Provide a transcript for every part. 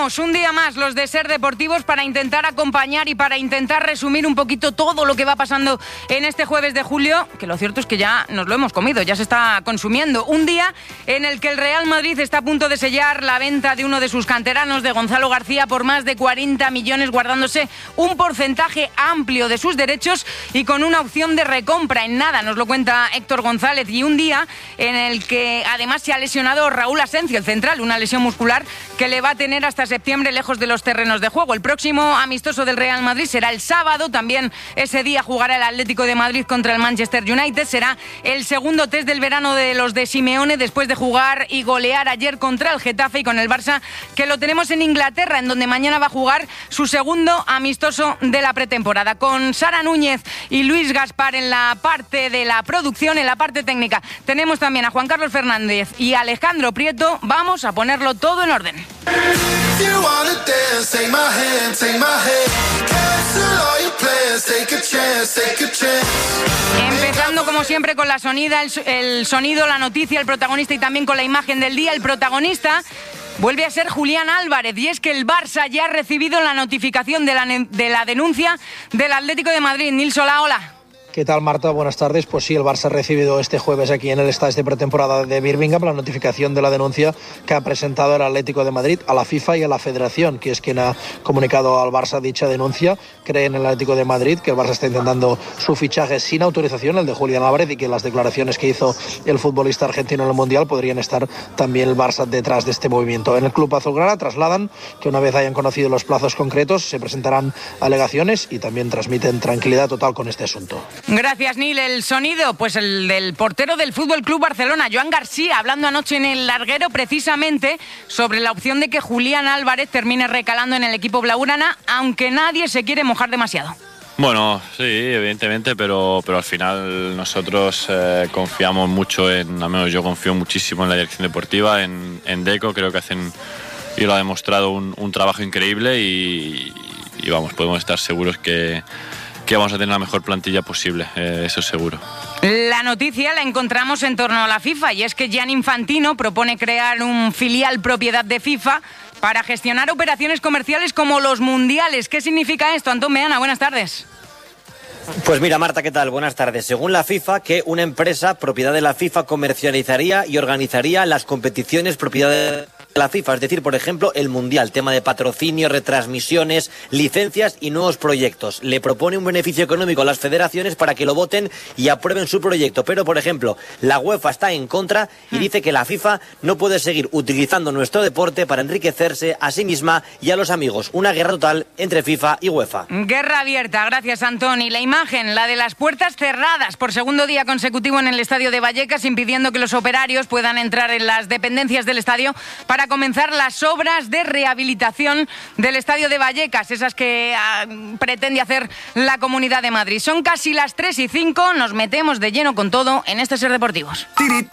Estamos un día más los de Ser Deportivos para intentar acompañar y para intentar resumir un poquito todo lo que va pasando en este jueves de julio, que lo cierto es que ya nos lo hemos comido, ya se está consumiendo. Un día en el que el Real Madrid está a punto de sellar la venta de uno de sus canteranos, de Gonzalo García, por más de 40 millones, guardándose un porcentaje amplio de sus derechos y con una opción de recompra en nada, nos lo cuenta Héctor González. Y un día en el que además se ha lesionado Raúl Asencio, el central, una lesión muscular que le va a tener hasta septiembre lejos de los terrenos de juego. El próximo amistoso del Real Madrid será el sábado, también ese día jugará el Atlético de Madrid contra el Manchester United, será el segundo test del verano de los de Simeone después de jugar y golear ayer contra el Getafe, y con el Barça, que lo tenemos en Inglaterra, en donde mañana va a jugar su segundo amistoso de la pretemporada. Con Sara Núñez y Luis Gaspar en la parte de la producción, en la parte técnica tenemos también a Juan Carlos Fernández y Alejandro Prieto. Vamos a ponerlo todo en orden. Empezando como siempre con la sonida, el sonido, la noticia, el protagonista y también con la imagen del día. El protagonista vuelve a ser Julián Álvarez, y es que el Barça ya ha recibido la notificación de la denuncia del Atlético de Madrid. Nils Solá, hola. ¿Qué tal, Marta? Buenas tardes. Pues sí, el Barça ha recibido este jueves aquí en el estadio de pretemporada de Birmingham la notificación de la denuncia que ha presentado el Atlético de Madrid a la FIFA y a la Federación, que es quien ha comunicado al Barça dicha denuncia. Cree en el Atlético de Madrid que el Barça está intentando su fichaje sin autorización, el de Julián Álvarez, y que las declaraciones que hizo el futbolista argentino en el Mundial podrían estar también el Barça detrás de este movimiento. En el club azulgrana trasladan que una vez hayan conocido los plazos concretos se presentarán alegaciones y también transmiten tranquilidad total con este asunto. Gracias, Nil. El sonido, pues el del portero del Fútbol Club Barcelona, Joan García, hablando anoche en el larguero precisamente sobre la opción de que Julián Álvarez termine recalando en el equipo blaugrana, aunque nadie se quiere mojar demasiado. Bueno, sí, evidentemente, pero al final nosotros confiamos mucho al menos yo confío muchísimo en la dirección deportiva, en Deco. Creo que hacen, y lo ha demostrado, un trabajo increíble y vamos, podemos estar seguros que vamos a tener la mejor plantilla posible, eso es seguro. La noticia la encontramos en torno a la FIFA, y es que Gianni Infantino propone crear un filial propiedad de FIFA para gestionar operaciones comerciales como los mundiales. ¿Qué significa esto? Antón Meana, buenas tardes. Pues mira, Marta, ¿qué tal? Buenas tardes. Según la FIFA, que una empresa propiedad de la FIFA comercializaría y organizaría las competiciones propiedad de la FIFA, es decir, por ejemplo, el Mundial, tema de patrocinio, retransmisiones, licencias y nuevos proyectos. Le propone un beneficio económico a las federaciones para que lo voten y aprueben su proyecto, pero, por ejemplo, la UEFA está en contra y dice que la FIFA no puede seguir utilizando nuestro deporte para enriquecerse a sí misma y a los amigos. Una guerra total entre FIFA y UEFA. Guerra abierta, gracias, Antón. Y la imagen, la de las puertas cerradas por segundo día consecutivo en el estadio de Vallecas, impidiendo que los operarios puedan entrar en las dependencias del estadio para comenzar las obras de rehabilitación del estadio de Vallecas, esas que pretende hacer la Comunidad de Madrid. Son casi las 3:05, nos metemos de lleno con todo en este Ser Deportivos.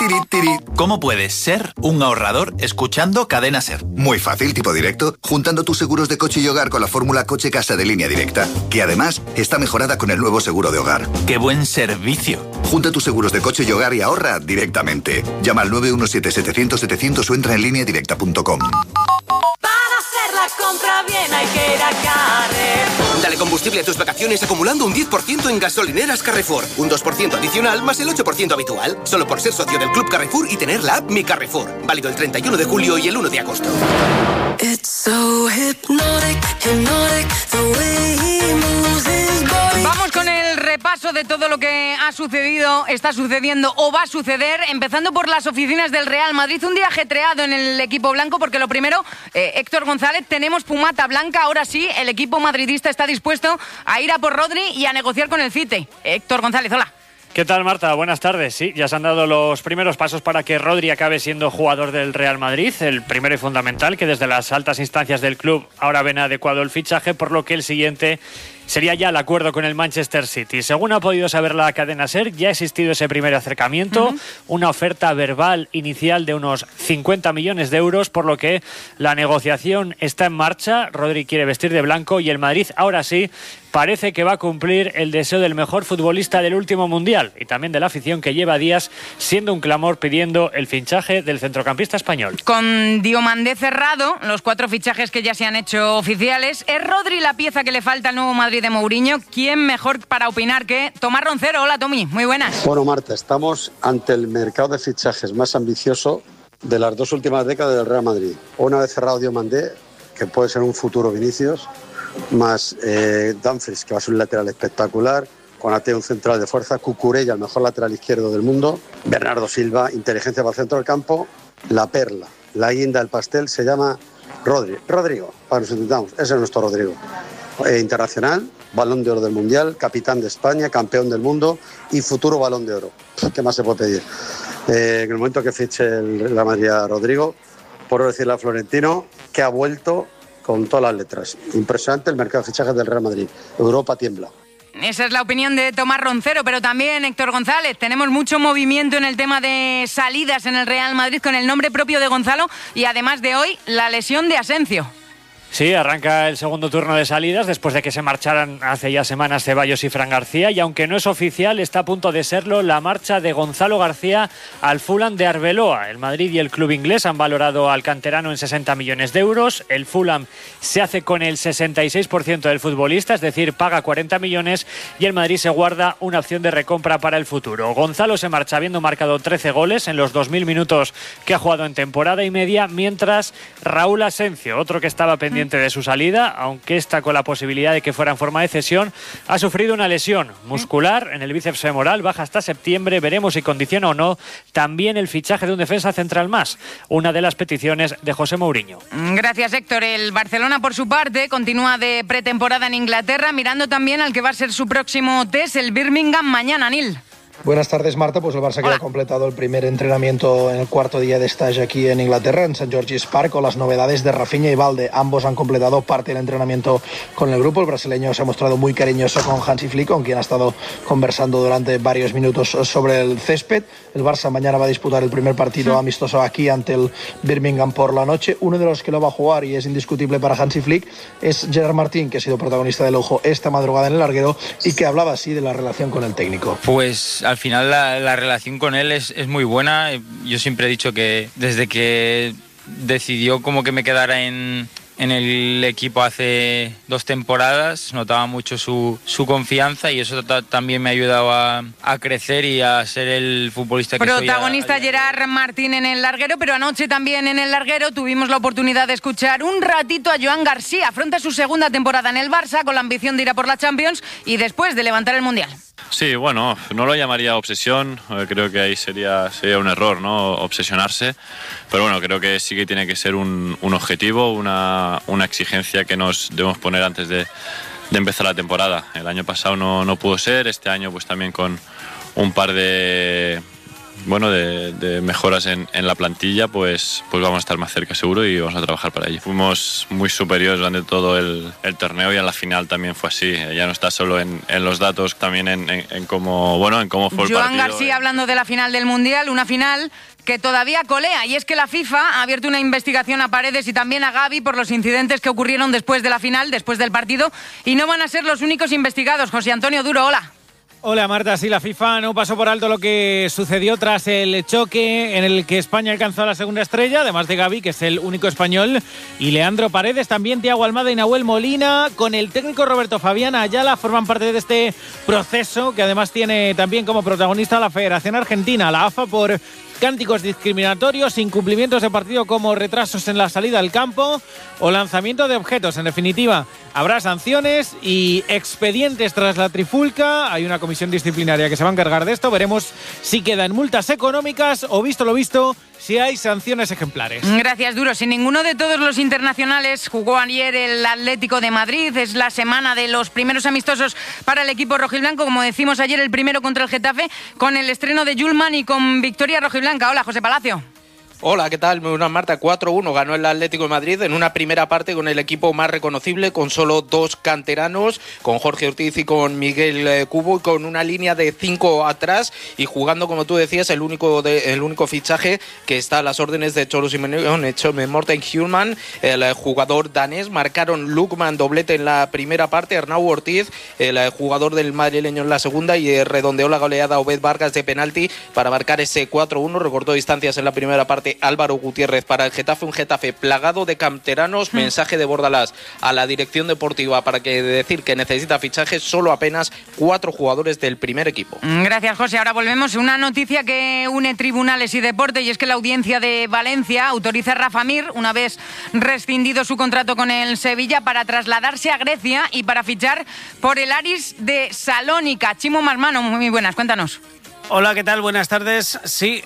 ¿Cómo puedes ser un ahorrador escuchando Cadena Ser? Muy fácil, tipo directo, juntando tus seguros de coche y hogar con la fórmula Coche-Casa de Línea Directa, que además está mejorada con el nuevo seguro de hogar. ¡Qué buen servicio! Junta tus seguros de coche y hogar y ahorra directamente. Llama al 917-700-700 o entra en lineadirecta.com. Para hacer la compra bien hay que ir a Carrefour. Dale combustible a tus vacaciones acumulando un 10% en gasolineras Carrefour. Un 2% adicional más el 8% habitual. Solo por ser socio del Club Carrefour y tener la app Mi Carrefour. Válido el 31 de julio y el 1 de agosto. It's so hypnotic, the way he moves his body. Vamos con el repaso de todo lo que ha sucedido, está sucediendo o va a suceder, empezando por las oficinas del Real Madrid. Un día ajetreado en el equipo blanco, porque lo primero, Héctor González, tenemos Pumata Blanca. Ahora sí, el equipo madridista está dispuesto a ir a por Rodri y a negociar con el City. Héctor González, hola. ¿Qué tal, Marta? Buenas tardes. Sí, ya se han dado los primeros pasos para que Rodri acabe siendo jugador del Real Madrid. El primero y fundamental, que desde las altas instancias del club ahora ven adecuado el fichaje, por lo que el siguiente sería ya el acuerdo con el Manchester City. Según ha podido saber la cadena SER, ya ha existido ese primer acercamiento, una oferta verbal inicial de unos 50 millones de euros, por lo que la negociación está en marcha. Rodri quiere vestir de blanco y el Madrid ahora sí parece que va a cumplir el deseo del mejor futbolista del último Mundial y también de la afición que lleva días siendo un clamor pidiendo el fichaje del centrocampista español. Con Diomandé cerrado, los 4 fichajes que ya se han hecho oficiales, ¿es Rodri la pieza que le falta al nuevo Madrid de Mourinho? ¿Quién mejor para opinar que Tomás Roncero? Hola, Tommy, muy buenas. Bueno, Marta, estamos ante el mercado de fichajes más ambicioso de las 2 últimas décadas del Real Madrid. Una vez cerrado Diomandé, que puede ser un futuro Vinicius, más Dumfries, que va a ser un lateral espectacular, Konaté un central de fuerza, Cucurella, el mejor lateral izquierdo del mundo, Bernardo Silva, inteligencia para el centro del campo, la perla, la guinda del pastel se llama Rodrigo, para que nos entendamos, ese es nuestro Rodrigo. Internacional, Balón de Oro del Mundial, capitán de España, campeón del mundo y futuro Balón de Oro. ¿Qué más se puede pedir? En el momento que fiche la Madrid a Rodrigo, por decirle a Florentino que ha vuelto con todas las letras. Impresionante el mercado de fichajes del Real Madrid. Europa tiembla. Esa es la opinión de Tomás Roncero, pero también Héctor González. Tenemos mucho movimiento en el tema de salidas en el Real Madrid con el nombre propio de Gonzalo y además de hoy la lesión de Asensio. Sí, arranca el segundo turno de salidas después de que se marcharan hace ya semanas Ceballos y Fran García, y aunque no es oficial, está a punto de serlo la marcha de Gonzalo García al Fulham de Arbeloa. El Madrid y el club inglés han valorado al canterano en 60 millones de euros. El Fulham se hace con el 66% del futbolista, es decir, paga 40 millones, y el Madrid se guarda una opción de recompra para el futuro. Gonzalo se marcha habiendo marcado 13 goles en los 2.000 minutos que ha jugado en temporada y media, mientras Raúl Asensio, otro que estaba pendiente de su salida, aunque está con la posibilidad de que fuera en forma de cesión, ha sufrido una lesión muscular en el bíceps femoral, baja hasta septiembre, veremos si condiciona o no también el fichaje de un defensa central más, una de las peticiones de José Mourinho. Gracias, Héctor. El Barcelona, por su parte, continúa de pretemporada en Inglaterra, mirando también al que va a ser su próximo test, el Birmingham, mañana, Nil. Buenas tardes, Marta. Pues el Barça que ha completado el primer entrenamiento en el cuarto día de stage aquí en Inglaterra, en St. George's Park, con las novedades de Rafinha y Balde. Ambos han completado parte del entrenamiento con el grupo. El brasileño se ha mostrado muy cariñoso con Hansi Flick, con quien ha estado conversando durante varios minutos sobre el césped. El Barça mañana va a disputar el primer partido amistoso aquí ante el Birmingham por la noche. Uno de los que lo va a jugar y es indiscutible para Hansi Flick es Gerard Martín, que ha sido protagonista de lujo esta madrugada en el larguero y que hablaba así de la relación con el técnico. Pues al final la relación con él es muy buena. Yo siempre he dicho que desde que decidió como que me quedara en el equipo hace 2 temporadas, notaba mucho su confianza, y eso también me ha ayudado a crecer y a ser el futbolista que soy. Protagonista Gerard Martín en el larguero, pero anoche también en el larguero tuvimos la oportunidad de escuchar un ratito a Joan García. Afronta su segunda temporada en el Barça con la ambición de ir a por la Champions y después de levantar el Mundial. Sí, bueno, no lo llamaría obsesión, creo que ahí sería un error, ¿no? Obsesionarse, pero bueno, creo que sí que tiene que ser un objetivo, una exigencia que nos debemos poner antes de empezar la temporada. El año pasado no pudo ser, este año pues también con un par de mejoras en la plantilla, pues vamos a estar más cerca seguro y vamos a trabajar para ello. Fuimos muy superiores durante todo el torneo y en la final también fue así. Ya no está solo en los datos, también en cómo fue el partido. Joan García hablando de la final del Mundial, una final que todavía colea, y es que la FIFA ha abierto una investigación a Paredes y también a Gavi por los incidentes que ocurrieron después de la final, después del partido, y no van a ser los únicos investigados. José Antonio Duro, hola. Hola Marta, sí, la FIFA no pasó por alto lo que sucedió tras el choque en el que España alcanzó la segunda estrella, además de Gavi, que es el único español, y Leandro Paredes, también Thiago Almada y Nahuel Molina, con el técnico Roberto Fabián Ayala, forman parte de este proceso que además tiene también como protagonista la Federación Argentina, la AFA, por cánticos discriminatorios, incumplimientos de partido como retrasos en la salida al campo o lanzamiento de objetos. En definitiva, habrá sanciones y expedientes tras la trifulca. Hay una comisión disciplinaria que se va a encargar de esto. Veremos si quedan multas económicas o, visto lo visto, si hay sanciones ejemplares. Gracias, Duro. Sin ninguno de todos los internacionales jugó ayer el Atlético de Madrid. Es la semana de los primeros amistosos para el equipo rojiblanco. Como decimos ayer, el primero contra el Getafe, con el estreno de Yulman y con victoria rojiblanca. Hola, José Palacio. Hola, ¿qué tal? Muy buenas, Marta. 4-1 ganó el Atlético de Madrid en una primera parte con el equipo más reconocible, con solo 2 canteranos, con Jorge Ortiz y con Miguel Cubo, y con una línea de 5 atrás y jugando, como tú decías, el único fichaje que está a las órdenes de Cholo Simeone, Morten Hjulmand, el jugador danés. Marcaron Lukman doblete en la primera parte, Arnau Ortiz, el jugador del madrileño, en la segunda, y redondeó la goleada Obed Vargas de penalti para marcar ese 4-1. Recortó distancias en la primera parte Álvaro Gutiérrez para el Getafe, un Getafe plagado de canteranos. Mensaje de Bordalás a la dirección deportiva para que decir que necesita fichajes, solo apenas 4 jugadores del primer equipo. Gracias, José. Ahora volvemos. Una noticia que une tribunales y deporte, y es que la audiencia de Valencia autoriza a Rafa Mir, una vez rescindido su contrato con el Sevilla, para trasladarse a Grecia y para fichar por el Aris de Salónica. Chimo Marmano, muy buenas, cuéntanos. Hola, ¿qué tal? Buenas tardes. Sí,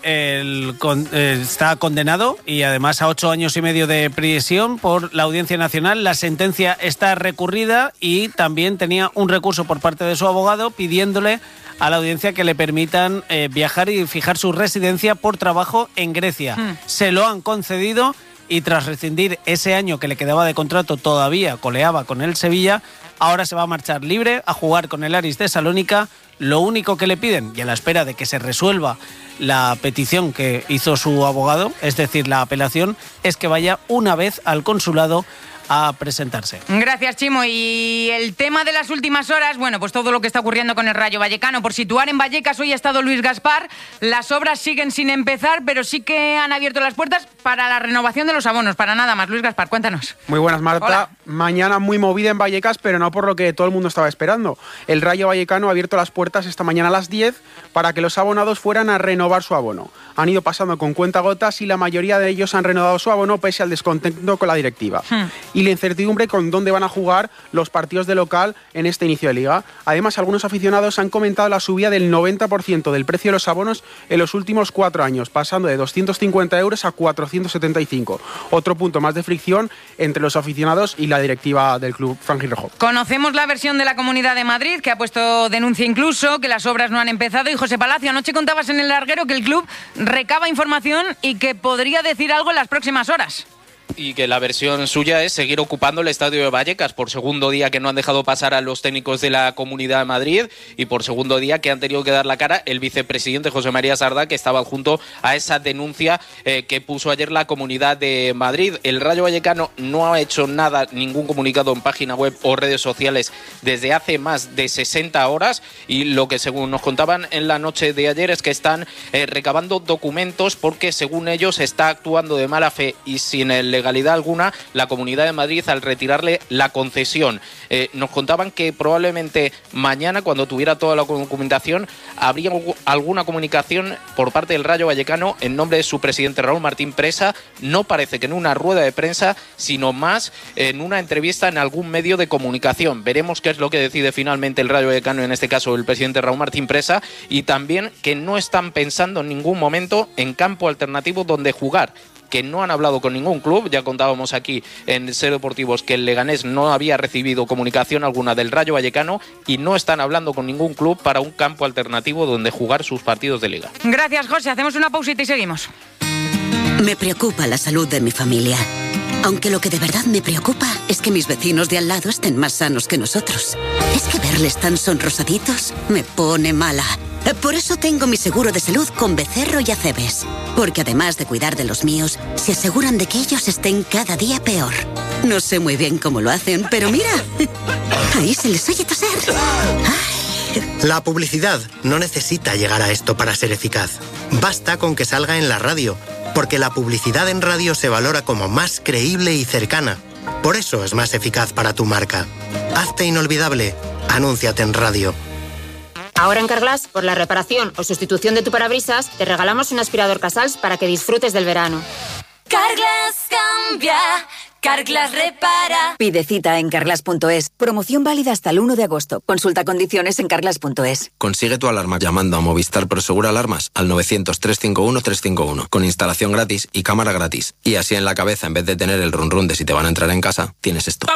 está condenado y además a 8 años y medio de prisión por la Audiencia Nacional. La sentencia está recurrida y también tenía un recurso por parte de su abogado pidiéndole a la audiencia que le permitan viajar y fijar su residencia por trabajo en Grecia. Se lo han concedido y tras rescindir ese año que le quedaba de contrato, todavía coleaba con el Sevilla. Ahora se va a marchar libre a jugar con el Aris de Salónica. Lo único que le piden, y a la espera de que se resuelva la petición que hizo su abogado, es decir, la apelación, es que vaya una vez al consulado a presentarse. Gracias, Chimo. Y el tema de las últimas horas, bueno, pues todo lo que está ocurriendo con el Rayo Vallecano. Por situar en Vallecas, hoy ha estado Luis Gaspar. Las obras siguen sin empezar, pero sí que han abierto las puertas para la renovación de los abonos. Para nada más. Luis Gaspar, cuéntanos. Muy buenas, Marta. Hola. Mañana muy movida en Vallecas, pero no por lo que todo el mundo estaba esperando. El Rayo Vallecano ha abierto las puertas esta mañana a las 10 para que los abonados fueran a renovar su abono. Han ido pasando con cuentagotas y la mayoría de ellos han renovado su abono pese al descontento con la directiva. Y la incertidumbre con dónde van a jugar los partidos de local en este inicio de liga. Además, algunos aficionados han comentado la subida del 90% del precio de los abonos en los últimos 4 años, pasando de 250 euros a 475. Otro punto más de fricción entre los aficionados y la directiva del club franjirrojo. Conocemos la versión de la Comunidad de Madrid, que ha puesto denuncia incluso, que las obras no han empezado. Y José Palacio, anoche contabas en El Larguero que el club recaba información y que podría decir algo en las próximas horas. Y que la versión suya es seguir ocupando el estadio de Vallecas por segundo día, que no han dejado pasar a los técnicos de la Comunidad de Madrid, y por segundo día que han tenido que dar la cara el vicepresidente José María Sardá, que estaba junto a esa denuncia que puso ayer la Comunidad de Madrid. El Rayo Vallecano no ha hecho nada, ningún comunicado en página web o redes sociales desde hace más de 60 horas, y lo que según nos contaban en la noche de ayer es que están recabando documentos porque según ellos está actuando de mala fe y sin el legalidad alguna la Comunidad de Madrid al retirarle la concesión. Nos contaban que probablemente mañana, cuando tuviera toda la documentación, habría alguna comunicación por parte del Rayo Vallecano en nombre de su presidente Raúl Martín Presa. No parece que en una rueda de prensa, sino más en una entrevista en algún medio de comunicación. Veremos qué es lo que decide finalmente el Rayo Vallecano, en este caso el presidente Raúl Martín Presa, y también que no están pensando en ningún momento en campo alternativo donde jugar, que no han hablado con ningún club. Ya contábamos aquí en Ser Deportivos que el Leganés no había recibido comunicación alguna del Rayo Vallecano y no están hablando con ningún club para un campo alternativo donde jugar sus partidos de liga. Gracias, José. Hacemos una pausita y seguimos. Me preocupa la salud de mi familia. Aunque lo que de verdad me preocupa es que mis vecinos de al lado estén más sanos que nosotros. Es que verles tan sonrosaditos me pone mala. Por eso tengo mi seguro de salud con Becerro y Acebes. Porque además de cuidar de los míos, se aseguran de que ellos estén cada día peor. No sé muy bien cómo lo hacen, pero mira, ahí se les oye toser. La publicidad no necesita llegar a esto para ser eficaz. Basta con que salga en la radio, porque la publicidad en radio se valora como más creíble y cercana. Por eso es más eficaz para tu marca. Hazte inolvidable. Anúnciate en radio. Ahora en Carglass, por la reparación o sustitución de tu parabrisas, te regalamos un aspirador Casals para que disfrutes del verano. Carglass cambia, Carglass repara. Pide cita en carglass.es. Promoción válida hasta el 1 de agosto. Consulta condiciones en carglass.es. Consigue tu alarma llamando a Movistar Prosegur Alarmas al 900-351-351 con instalación gratis y cámara gratis. Y así en la cabeza, en vez de tener el run run de si te van a entrar en casa, tienes esto.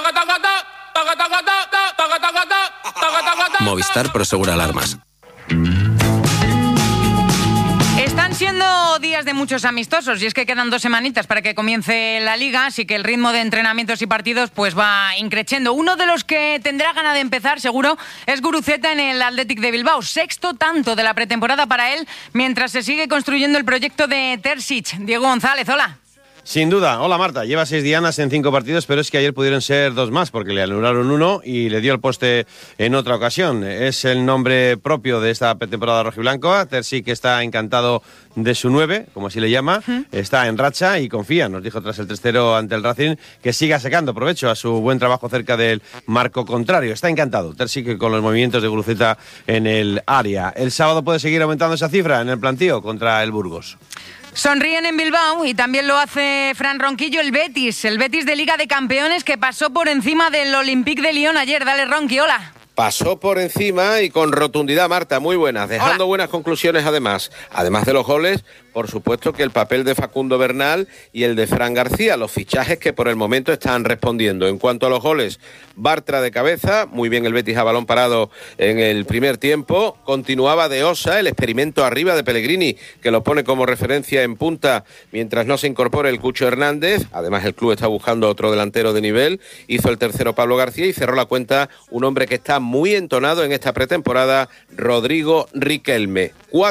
Movistar Prosegur Alarmas. Están siendo días de muchos amistosos y es que quedan 2 semanitas para que comience la Liga, así que el ritmo de entrenamientos y partidos pues va increciendo. Uno de los que tendrá ganas de empezar seguro es Guruceta en el Athletic de Bilbao, 6º tanto de la pretemporada para él mientras se sigue construyendo el proyecto de Terzic. Diego González, hola. Sin duda. Hola Marta, lleva 6 dianas en 5 partidos, pero es que ayer pudieron ser 2 más porque le anularon 1 y le dio el poste en otra ocasión. Es el nombre propio de esta pretemporada rojiblanca. Terzic está encantado de su 9, como así le llama, está en racha y confía, nos dijo tras el 3-0 ante el Racing, que siga sacando provecho a su buen trabajo cerca del marco contrario. Está encantado Terzic con los movimientos de Guruceta en el área. El sábado puede seguir aumentando esa cifra en el plantío contra el Burgos. Sonríen en Bilbao y también lo hace Fran Ronquillo, el Betis de Liga de Campeones que pasó por encima del Olympique de Lyon ayer. Dale, Ronqui, hola. Pasó por encima y con rotundidad, Marta, muy buenas, dejando buenas conclusiones además de los goles, por supuesto que el papel de Facundo Bernal y el de Fran García, los fichajes que por el momento están respondiendo. En cuanto a los goles, Bartra de cabeza, muy bien el Betis a balón parado en el primer tiempo, continuaba de Osa, el experimento arriba de Pellegrini, que lo pone como referencia en punta mientras no se incorpore el Cucho Hernández, además el club está buscando otro delantero de nivel, hizo el tercero Pablo García y cerró la cuenta un hombre que está muy entonado en esta pretemporada, Rodrigo Riquelme.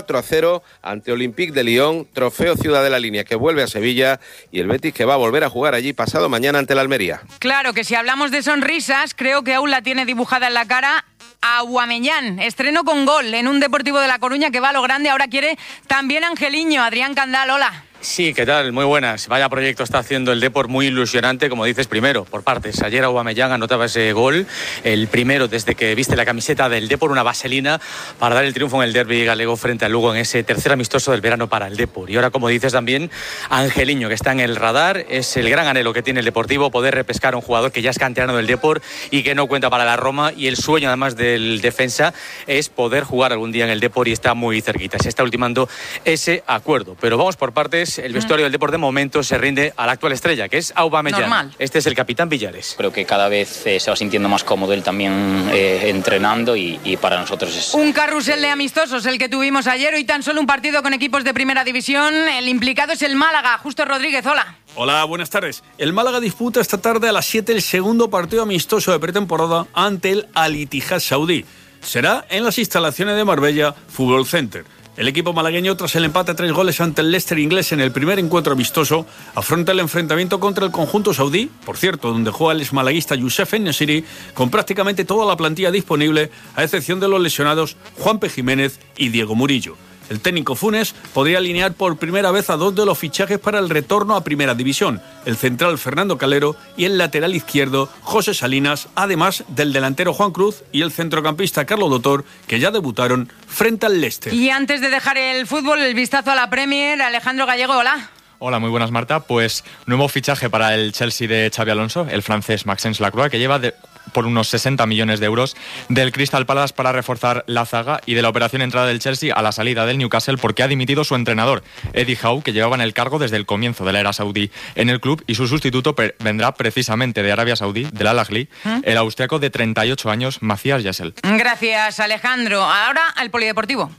4-0 ante Olympique de Lyon, trofeo Ciudad de la Línea que vuelve a Sevilla y el Betis que va a volver a jugar allí pasado mañana ante la Almería. Claro que si hablamos de sonrisas, creo que aún la tiene dibujada en la cara Aubameyang. Estreno con gol en un Deportivo de La Coruña que va a lo grande, ahora quiere también Angeliño. Adrián Candal, hola. Sí, ¿qué tal? Muy buenas. Vaya proyecto está haciendo el Depor, muy ilusionante, como dices, primero, por partes. Ayer Aubameyang anotaba ese gol, el primero desde que viste la camiseta del Depor, una vaselina para dar el triunfo en el derbi galego frente al Lugo en ese tercer amistoso del verano para el Depor. Y ahora, como dices también, Angeliño, que está en el radar, es el gran anhelo que tiene el Deportivo, poder repescar a un jugador que ya es canterano del Depor y que no cuenta para la Roma, y el sueño además del defensa es poder jugar algún día en el Depor y está muy cerquita. Se está ultimando ese acuerdo. Pero vamos por partes. El vestuario del Depor de momento se rinde a la actual estrella, que es Aubameyang. Normal. Este es el capitán Villares. Creo que cada vez se va sintiendo más cómodo él también entrenando y para nosotros es... Un carrusel de amistosos el que tuvimos ayer. Hoy tan solo un partido con equipos de primera división. El implicado es el Málaga. Justo Rodríguez, hola. Hola, buenas tardes. El Málaga disputa esta tarde a las 7 el segundo partido amistoso de pretemporada ante el Al-Ittihad saudí. Será en las instalaciones de Marbella Fútbol Center. El equipo malagueño, tras el empate a 3 goles ante el Leicester inglés en el primer encuentro amistoso, afronta el enfrentamiento contra el conjunto saudí, por cierto, donde juega el exmalaguista Youssef En-Nesyri, con prácticamente toda la plantilla disponible, a excepción de los lesionados Juanpe Jiménez y Diego Murillo. El técnico Funes podría alinear por primera vez a 2 de los fichajes para el retorno a Primera División, el central Fernando Calero y el lateral izquierdo José Salinas, además del delantero Juan Cruz y el centrocampista Carlos Dotor, que ya debutaron frente al Leicester. Y antes de dejar el fútbol, el vistazo a la Premier, Alejandro Gallego, hola. Hola, muy buenas, Marta. Pues nuevo fichaje para el Chelsea de Xabi Alonso, el francés Maxence Lacroix, que lleva por unos 60 millones de euros del Crystal Palace para reforzar la zaga, y de la operación entrada del Chelsea a la salida del Newcastle porque ha dimitido su entrenador, Eddie Howe, que llevaba en el cargo desde el comienzo de la era saudí en el club, y su sustituto vendrá precisamente de Arabia Saudí, del Al-Ahly, el austriaco de 38 años, Matthias Jessel. Gracias, Alejandro. Ahora al polideportivo.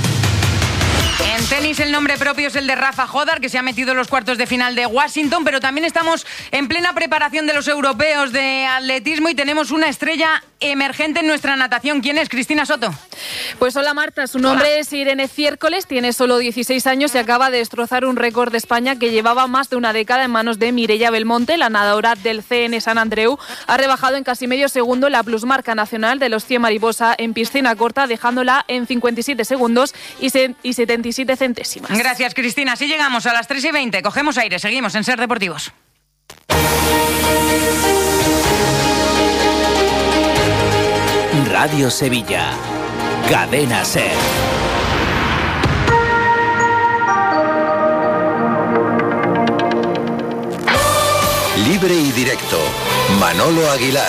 En tenis el nombre propio es el de Rafa Jodar, que se ha metido en los cuartos de final de Washington, pero también estamos en plena preparación de los europeos de atletismo y tenemos una estrella emergente en nuestra natación. ¿Quién es? Cristina Soto. Pues hola, Marta, su nombre es Irene Ciércoles, tiene solo 16 años y acaba de destrozar un récord de España que llevaba más de una década en manos de Mireia Belmonte. La nadadora del CN San Andreu ha rebajado en casi medio segundo la plusmarca nacional de los 100 mariposa en piscina corta, dejándola en 57 segundos y 77 centésimas. Gracias, Cristina. Así llegamos a las 3:20. Cogemos aire. Seguimos en Ser Deportivos. Radio Sevilla. Cadena Ser. Libre y directo. Manolo Aguilar.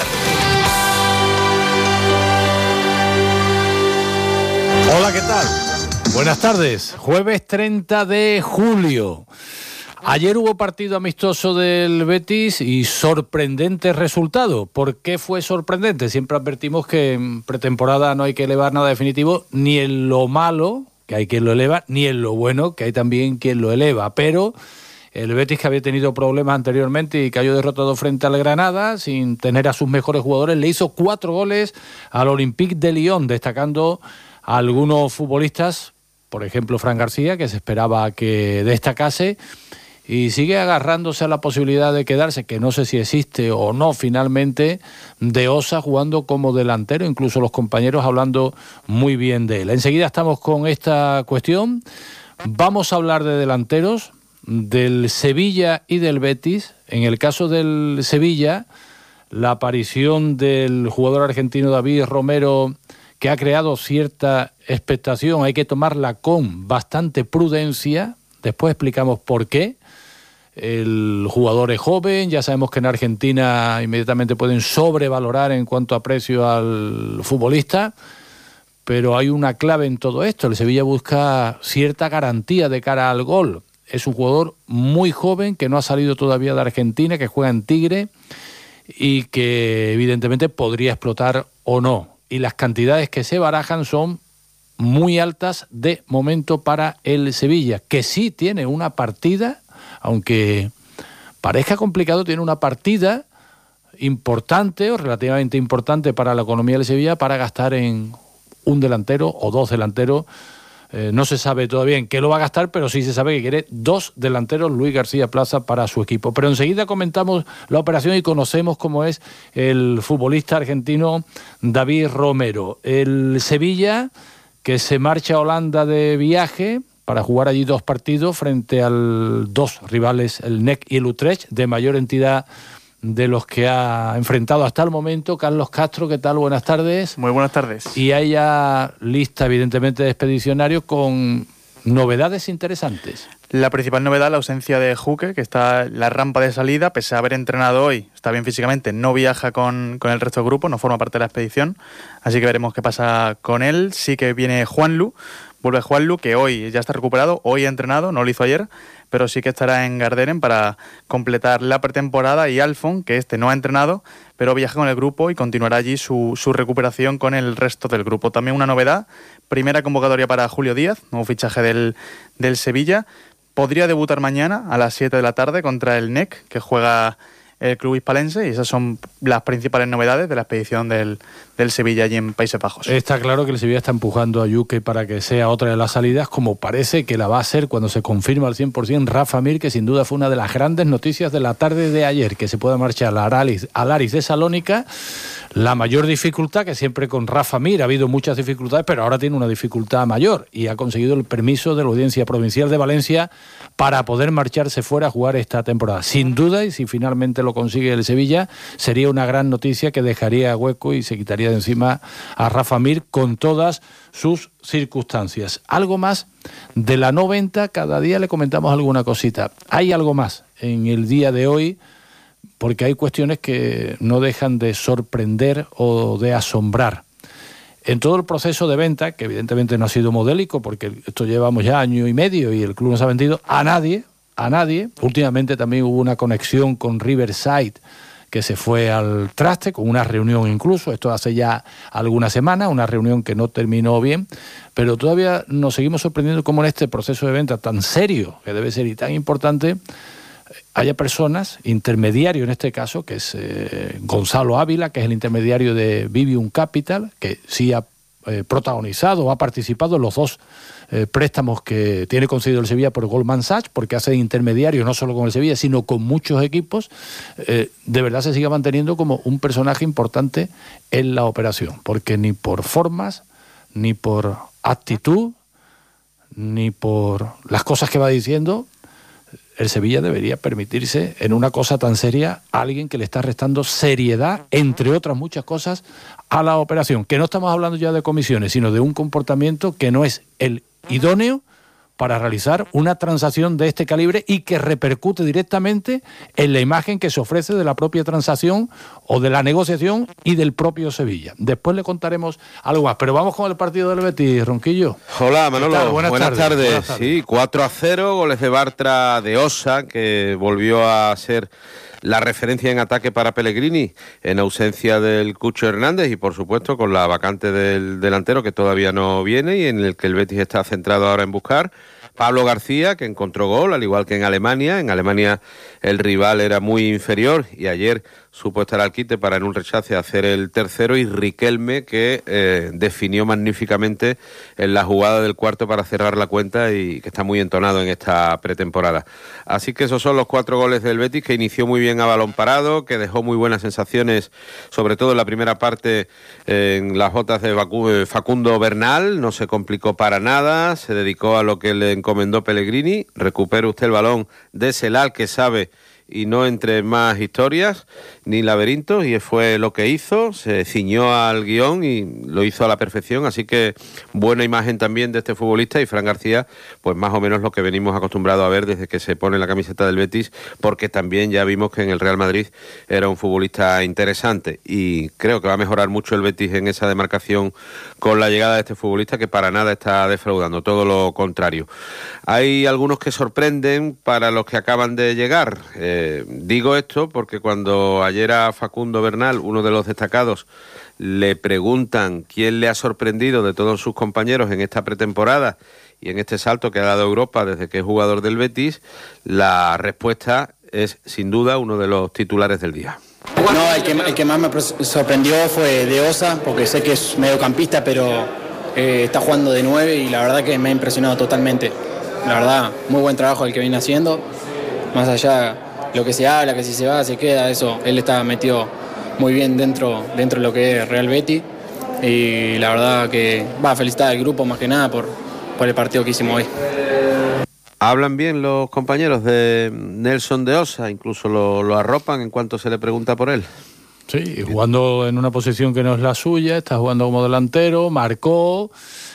Hola, ¿qué tal? Buenas tardes. Jueves 30 de julio. Ayer hubo partido amistoso del Betis y sorprendente resultado. ¿Por qué fue sorprendente? Siempre advertimos que en pretemporada no hay que elevar nada definitivo, ni en lo malo, que hay quien lo eleva, ni en lo bueno, que hay también quien lo eleva. Pero el Betis, que había tenido problemas anteriormente y cayó derrotado frente al Granada, sin tener a sus mejores jugadores, le hizo 4 goles al Olympique de Lyon, destacando a algunos futbolistas, por ejemplo Fran García, que se esperaba que destacase, y sigue agarrándose a la posibilidad de quedarse, que no sé si existe o no finalmente, de Osa jugando como delantero, incluso los compañeros hablando muy bien de él. Enseguida estamos con esta cuestión. Vamos a hablar de delanteros, del Sevilla y del Betis. En el caso del Sevilla, la aparición del jugador argentino David Romero, que ha creado cierta expectación, hay que tomarla con bastante prudencia. Después explicamos por qué. El jugador es joven, ya sabemos que en Argentina inmediatamente pueden sobrevalorar en cuanto a precio al futbolista, pero hay una clave en todo esto. El Sevilla busca cierta garantía de cara al gol. Es un jugador muy joven que no ha salido todavía de Argentina, que juega en Tigre y que evidentemente podría explotar o no. Y las cantidades que se barajan son muy altas de momento para el Sevilla, que sí tiene una partida, aunque parezca complicado, tiene una partida importante o relativamente importante para la economía del Sevilla para gastar en un delantero o 2 delanteros. No se sabe todavía en qué lo va a gastar, pero sí se sabe que quiere 2 delanteros, Luis García Plaza, para su equipo. Pero enseguida comentamos la operación y conocemos cómo es el futbolista argentino David Romero. El Sevilla, que se marcha a Holanda de viaje para jugar allí 2 partidos frente a 2 rivales, el NEC y el Utrecht, de mayor entidad de los que ha enfrentado hasta el momento. Carlos Castro, ¿qué tal? Buenas tardes. Muy buenas tardes. Y hay ya lista, evidentemente, de expedicionarios con novedades interesantes. La principal novedad, la ausencia de Juque, que está en la rampa de salida, pese a haber entrenado hoy, está bien físicamente, no viaja con el resto del grupo, no forma parte de la expedición, así que veremos qué pasa con él. Sí que viene Juanlu, vuelve Juanlu, que hoy ya está recuperado, hoy ha entrenado, no lo hizo ayer, pero sí que estará en Garderen para completar la pretemporada, y Alfon, que no ha entrenado, pero viaja con el grupo y continuará allí su recuperación con el resto del grupo. También una novedad, primera convocatoria para Julio Díaz, nuevo fichaje del Sevilla. Podría debutar mañana a las 7 de la tarde contra el NEC, que juega el club hispalense, y esas son las principales novedades de la expedición del Sevilla allí en Países Bajos. Está claro que el Sevilla está empujando a Juque para que sea otra de las salidas, como parece que la va a ser cuando se confirma al 100% Rafa Mir, que sin duda fue una de las grandes noticias de la tarde de ayer, que se pueda marchar al Aris de Salónica. La mayor dificultad, que siempre con Rafa Mir ha habido muchas dificultades, pero ahora tiene una dificultad mayor y ha conseguido el permiso de la Audiencia Provincial de Valencia para poder marcharse fuera a jugar esta temporada. Sin duda, y si finalmente lo consigue el Sevilla, sería una gran noticia que dejaría hueco y se quitaría de encima a Rafa Mir con todas sus circunstancias. Algo más de la 90, cada día le comentamos alguna cosita. Hay algo más en el día de hoy, porque hay cuestiones que no dejan de sorprender o de asombrar. En todo el proceso de venta, que evidentemente no ha sido modélico, porque esto llevamos ya año y medio y el club no se ha vendido a nadie. Últimamente también hubo una conexión con Riverside, que se fue al traste, con una reunión incluso, esto hace ya algunas semanas, una reunión que no terminó bien, pero todavía nos seguimos sorprendiendo cómo en este proceso de venta tan serio, que debe ser y tan importante, haya personas, intermediario en este caso, que es Gonzalo Ávila, que es el intermediario de Vivium Capital, que sí ha protagonizado, ha participado en los 2 préstamos que tiene concedido el Sevilla por Goldman Sachs, porque hace de intermediario no solo con el Sevilla, sino con muchos equipos. De verdad se sigue manteniendo como un personaje importante en la operación, porque ni por formas, ni por actitud, ni por las cosas que va diciendo, el Sevilla debería permitirse en una cosa tan seria a alguien que le está restando seriedad, entre otras muchas cosas, a la operación. Que no estamos hablando ya de comisiones, sino de un comportamiento que no es el idóneo para realizar una transacción de este calibre y que repercute directamente en la imagen que se ofrece de la propia transacción o de la negociación y del propio Sevilla. Después le contaremos algo más, pero vamos con el partido del Betis, Ronquillo. Hola, Manolo. Buenas tardes. Sí, 4-0, goles de Bartra, de Osa, que volvió a ser la referencia en ataque para Pellegrini en ausencia del Cucho Hernández y por supuesto con la vacante del delantero que todavía no viene y en el que el Betis está centrado ahora en buscar. Pablo García, que encontró gol, al igual que en Alemania. En Alemania el rival era muy inferior y ayer supo estar al quite para en un rechace hacer el tercero, y Riquelme, que definió magníficamente en la jugada del cuarto para cerrar la cuenta y que está muy entonado en esta pretemporada. Así que esos son los 4 goles del Betis, que inició muy bien a balón parado, que dejó muy buenas sensaciones, sobre todo en la primera parte en las botas de Facundo Bernal. No se complicó para nada, se dedicó a lo que le encomendó Pellegrini. Recupere usted el balón, désela al que sabe y no entre más historias ni laberintos, y fue lo que hizo, se ciñó al guión y lo hizo a la perfección, así que buena imagen también de este futbolista. Y Fran García, pues más o menos lo que venimos acostumbrados a ver desde que se pone la camiseta del Betis, porque también ya vimos que en el Real Madrid era un futbolista interesante, y creo que va a mejorar mucho el Betis en esa demarcación con la llegada de este futbolista, que para nada está defraudando, todo lo contrario. Hay algunos que sorprenden para los que acaban de llegar. Digo esto porque cuando ayer a Facundo Bernal, uno de los destacados, le preguntan quién le ha sorprendido de todos sus compañeros en esta pretemporada y en este salto que ha dado Europa desde que es jugador del Betis, la respuesta es sin duda uno de los titulares del día. No, el que más me sorprendió fue De Osa, porque sé que es mediocampista, pero está jugando de 9 y la verdad que me ha impresionado totalmente. La verdad, muy buen trabajo el que viene haciendo, más allá lo que se habla, que si se va, se queda, eso, él está metido muy bien dentro de lo que es Real Betis, y la verdad que va a felicitar al grupo más que nada por el partido que hicimos hoy. Hablan bien los compañeros de Nelson de Osa, incluso lo arropan en cuanto se le pregunta por él. Sí, jugando en una posición que no es la suya, está jugando como delantero, marcó.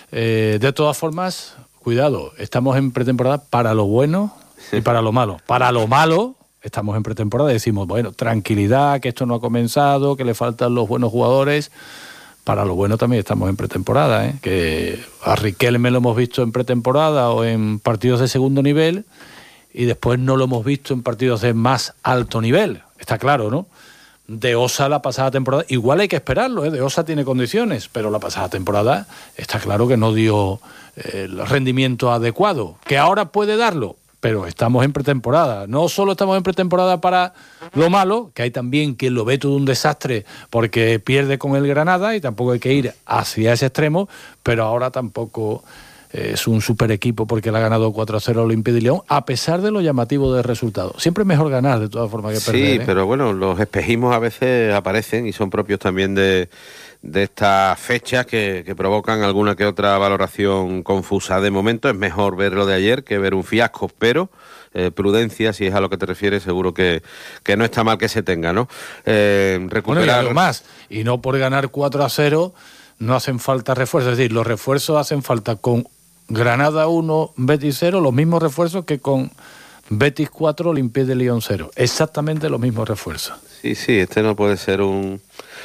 De todas formas, cuidado, estamos en pretemporada para lo bueno y para lo malo. Para lo malo, estamos en pretemporada y decimos, bueno, tranquilidad, que esto no ha comenzado, que le faltan los buenos jugadores. Para lo bueno también estamos en pretemporada, que a Riquelme lo hemos visto en pretemporada o en partidos de segundo nivel y después no lo hemos visto en partidos de más alto nivel. Está claro, ¿no? De Osa la pasada temporada, igual hay que esperarlo, De Osa tiene condiciones, pero la pasada temporada está claro que no dio el rendimiento adecuado, que ahora puede darlo, pero estamos en pretemporada. No solo estamos en pretemporada para lo malo, que hay también quien lo ve todo un desastre porque pierde con el Granada y tampoco hay que ir hacia ese extremo, pero ahora tampoco es un super equipo porque le ha ganado 4-0 al Olympique de Lyon, a pesar de lo llamativo del resultado. Siempre es mejor ganar de todas formas que perder. Sí, pero bueno, los espejismos a veces aparecen y son propios también de estas fechas que provocan alguna que otra valoración confusa. De momento es mejor ver lo de ayer que ver un fiasco, pero prudencia, si es a lo que te refieres, seguro que no está mal que se tenga, ¿no? Recuperar... Bueno, y algo más, y no por ganar 4-0 no hacen falta refuerzos, es decir, los refuerzos hacen falta con Granada 1, Betis 0, los mismos refuerzos que con Betis 4, Olympique de Lyon 0, exactamente los mismos refuerzos. Sí, este no puede ser un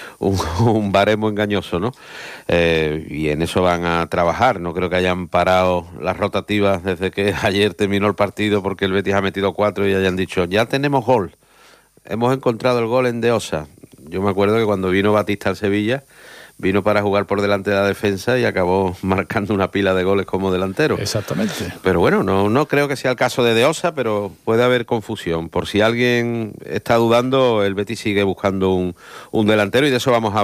baremo engañoso, ¿no? Y en eso van a trabajar. No creo que hayan parado las rotativas desde que ayer terminó el partido porque el Betis ha metido 4 y hayan dicho, ya tenemos gol. Hemos encontrado el gol en De Osa. Yo me acuerdo que cuando vino Batista al Sevilla, vino para jugar por delante de la defensa y acabó marcando una pila de goles como delantero. Exactamente. Pero bueno, no creo que sea el caso de Osa, pero puede haber confusión. Por si alguien está dudando, el Betis sigue buscando un delantero y de eso vamos a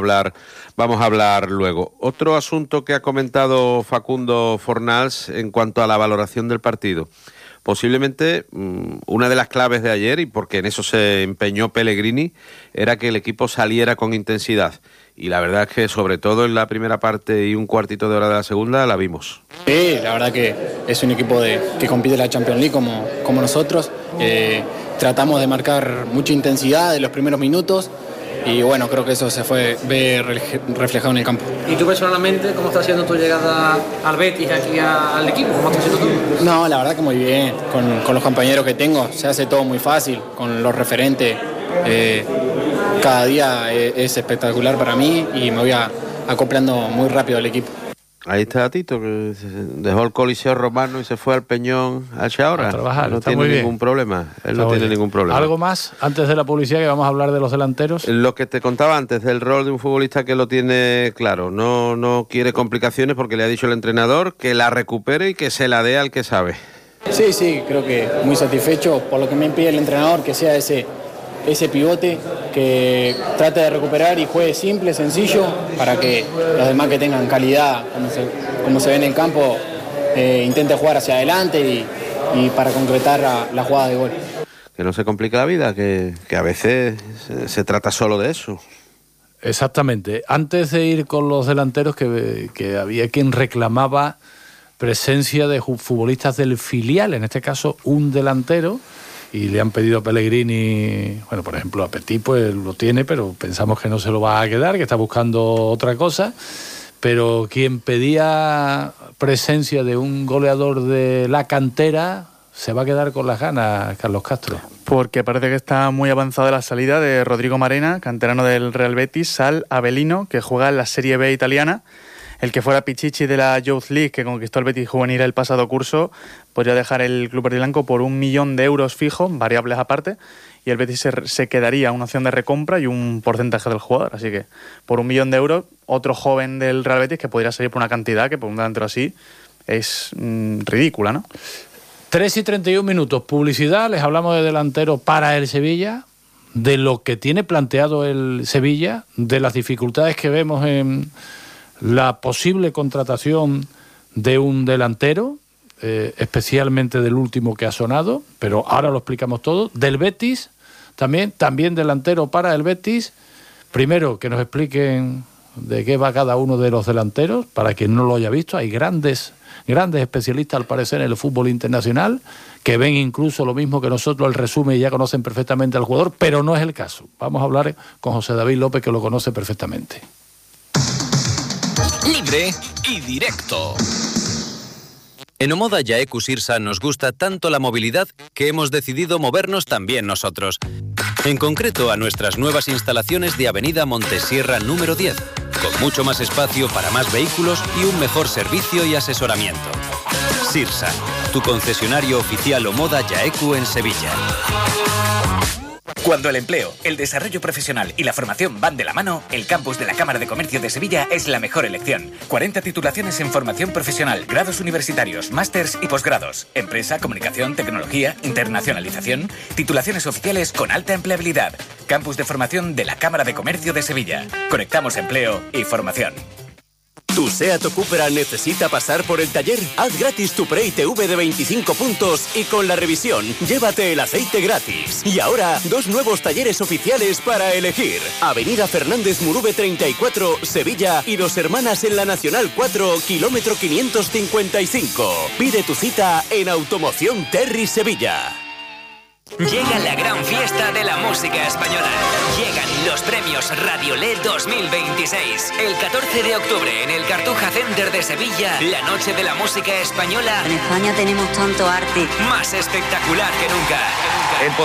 hablar luego. Otro asunto que ha comentado Facundo Fornals en cuanto a la valoración del partido. Posiblemente una de las claves de ayer, y porque en eso se empeñó Pellegrini, era que el equipo saliera con intensidad. Y la verdad es que sobre todo en la primera parte y un cuartito de hora de la segunda la vimos. Sí, la verdad que es un equipo que compite en la Champions League como nosotros. Tratamos de marcar mucha intensidad en los primeros minutos y bueno, creo que eso se ve reflejado en el campo. ¿Y tú personalmente cómo está siendo tu llegada al Betis, aquí al equipo? ¿Cómo está siendo todo? No, la verdad que muy bien, con los compañeros que tengo, se hace todo muy fácil, con los referentes, cada día es espectacular para mí y me voy acoplando muy rápido al equipo. Ahí está Tito, que dejó el Coliseo Romano y se fue al Peñón a Chaora. A trabajar, no está tiene muy ningún problema. Él no tiene ningún problema. ¿Algo más antes de la publicidad que vamos a hablar de los delanteros? Lo que te contaba antes del rol de un futbolista que lo tiene claro. No quiere complicaciones porque le ha dicho el entrenador que la recupere y que se la dé al que sabe. Sí, creo que muy satisfecho por lo que me pide el entrenador, que sea ese pivote, que trate de recuperar y juegue simple, sencillo, para que los demás que tengan calidad, como se ve en el campo, intente jugar hacia adelante y para concretar la jugada de gol. Que no se complique la vida, que a veces se trata solo de eso. Exactamente. Antes de ir con los delanteros, que había quien reclamaba presencia de futbolistas del filial, en este caso un delantero, y le han pedido a Pellegrini, bueno, por ejemplo, a Petit pues lo tiene, pero pensamos que no se lo va a quedar, que está buscando otra cosa, pero quien pedía presencia de un goleador de la cantera se va a quedar con las ganas, Carlos Castro. Porque parece que está muy avanzada la salida de Rodrigo Marena, canterano del Real Betis, al Avellino, que juega en la Serie B italiana. El que fuera Pichichi de la Youth League, que conquistó el Betis juvenil el pasado curso, podría dejar el club verdiblanco por 1 millón de euros fijo, variables aparte, y el Betis se quedaría una opción de recompra y un porcentaje del jugador. Así que por 1 millón de euros, otro joven del Real Betis que podría salir por una cantidad que por un delantero así es ridícula, ¿no? 3:31, publicidad, les hablamos de delantero para el Sevilla, de lo que tiene planteado el Sevilla, de las dificultades que vemos en la posible contratación de un delantero, especialmente del último que ha sonado, pero ahora lo explicamos todo. Del Betis, también delantero para el Betis. Primero, que nos expliquen de qué va cada uno de los delanteros, para quien no lo haya visto. Hay grandes especialistas, al parecer, en el fútbol internacional, que ven incluso lo mismo que nosotros, el resumen, y ya conocen perfectamente al jugador, pero no es el caso. Vamos a hablar con José David López, que lo conoce perfectamente. Libre y directo. En Omoda Yaeku Sirsa nos gusta tanto la movilidad que hemos decidido movernos también nosotros. En concreto a nuestras nuevas instalaciones de Avenida Montesierra número 10, con mucho más espacio para más vehículos y un mejor servicio y asesoramiento. Sirsa, tu concesionario oficial Omoda Yaeku en Sevilla. Cuando el empleo, el desarrollo profesional y la formación van de la mano, el campus de la Cámara de Comercio de Sevilla es la mejor elección. 40 titulaciones en formación profesional, grados universitarios, másters y posgrados. Empresa, comunicación, tecnología, internacionalización. Titulaciones oficiales con alta empleabilidad. Campus de formación de la Cámara de Comercio de Sevilla. Conectamos empleo y formación. ¿Tu SEAT o Cupra necesita pasar por el taller? Haz gratis tu Pre-ITV de 25 puntos y con la revisión, llévate el aceite gratis. Y ahora, 2 nuevos talleres oficiales para elegir. Avenida Fernández Murube 34, Sevilla, y Dos Hermanas en la Nacional 4, kilómetro 555. Pide tu cita en Automoción Terry Sevilla. Llega la gran fiesta de la música española. Llegan los premios Radiolé 2026. El 14 de octubre en el Cartuja Center de Sevilla, la noche de la música española. En España tenemos tanto arte. Más espectacular que nunca.